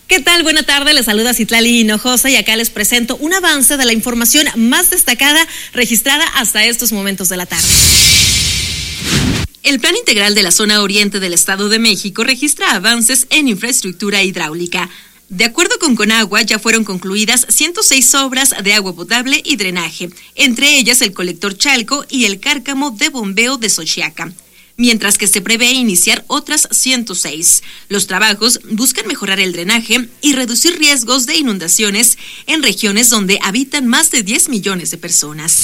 ¿Qué tal? Buena tarde, les saluda Citlali Hinojosa y acá les presento un avance de la información más destacada registrada hasta estos momentos de la tarde. El Plan Integral de la Zona Oriente del Estado de México registra avances en infraestructura hidráulica. De acuerdo con Conagua, ya fueron concluidas 106 obras de agua potable y drenaje, entre ellas el colector Chalco y el cárcamo de bombeo de Xochiaca, mientras que se prevé iniciar otras 106. Los trabajos buscan mejorar el drenaje y reducir riesgos de inundaciones en regiones donde habitan más de 10 millones de personas.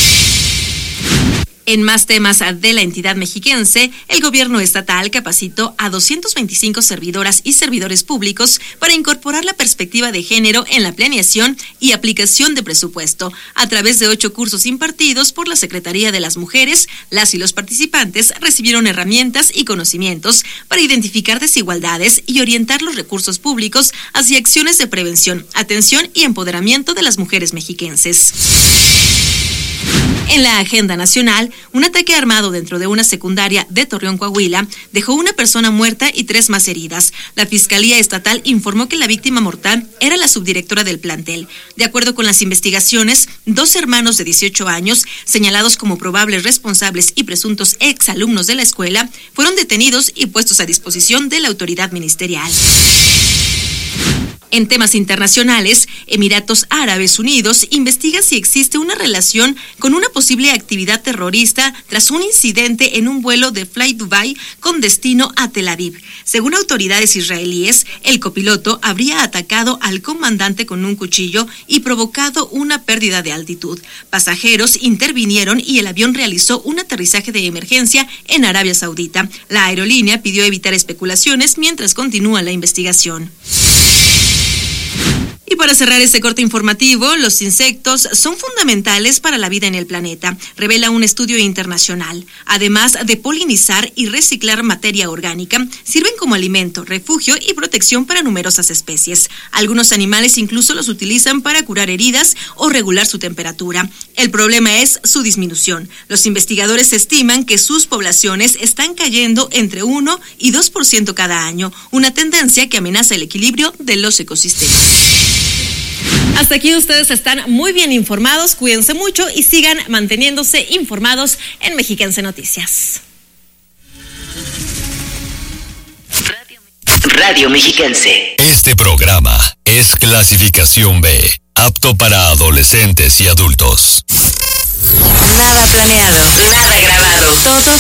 En más temas de la entidad mexiquense, el gobierno estatal capacitó a 225 servidoras y servidores públicos para incorporar la perspectiva de género en la planeación y aplicación de presupuesto, a través de 8 cursos impartidos por la Secretaría de las Mujeres. Las y los participantes recibieron herramientas y conocimientos para identificar desigualdades y orientar los recursos públicos hacia acciones de prevención, atención y empoderamiento de las mujeres mexiquenses. En la agenda nacional, un ataque armado dentro de una secundaria de Torreón, Coahuila, dejó una persona muerta y 3 más heridas. La Fiscalía Estatal informó que la víctima mortal era la subdirectora del plantel. De acuerdo con las investigaciones, 2 hermanos de 18 años, señalados como probables responsables y presuntos exalumnos de la escuela, fueron detenidos y puestos a disposición de la autoridad ministerial. En temas internacionales, Emiratos Árabes Unidos investiga si existe una relación con una posible actividad terrorista tras un incidente en un vuelo de Fly Dubai con destino a Tel Aviv. Según autoridades israelíes, el copiloto habría atacado al comandante con un cuchillo y provocado una pérdida de altitud. Pasajeros intervinieron y el avión realizó un aterrizaje de emergencia en Arabia Saudita. La aerolínea pidió evitar especulaciones mientras continúa la investigación. Y para cerrar este corte informativo, los insectos son fundamentales para la vida en el planeta, revela un estudio internacional. Además de polinizar y reciclar materia orgánica, sirven como alimento, refugio y protección para numerosas especies. Algunos animales incluso los utilizan para curar heridas o regular su temperatura. El problema es su disminución. Los investigadores estiman que sus poblaciones están cayendo entre 1 y 2% cada año, una tendencia que amenaza el equilibrio de los ecosistemas. Hasta aquí ustedes están muy bien informados, cuídense mucho y sigan manteniéndose informados en Mexiquense Noticias. Radio Mexiquense. Este programa es clasificación B, apto para adolescentes y adultos. Nada planeado, nada grabado, todo